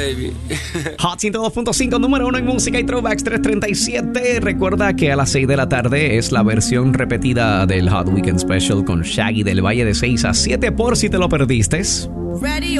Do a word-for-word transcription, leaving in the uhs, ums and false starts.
baby. Hot ciento dos punto cinco, número uno en música y throwbacks tres treinta y siete. Recuerda que a las seis de la tarde es la versión repetida del Hot Weekend Special con Shaggy del Valle de seis a siete por si te lo perdiste. Ready